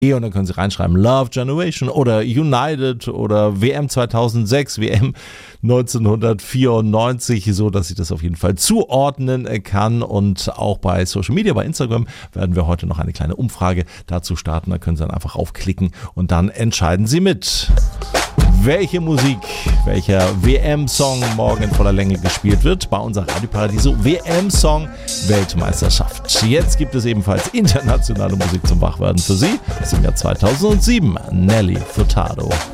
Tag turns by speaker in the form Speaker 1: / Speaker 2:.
Speaker 1: Und dann können Sie reinschreiben Love Generation oder United oder WM 2006, WM 1994, so dass ich das auf jeden Fall zuordnen kann. Und auch bei Social Media, bei Instagram werden wir heute noch eine kleine Umfrage dazu starten. Da können Sie dann einfach raufklicken und dann entscheiden Sie mit, welche Musik, welcher WM-Song morgen in voller Länge gespielt wird bei unserer Radio Paradiso WM-Song Weltmeisterschaft. Jetzt gibt es ebenfalls internationale Musik zum Wachwerden für Sie aus dem Jahr 2007. Nelly Furtado.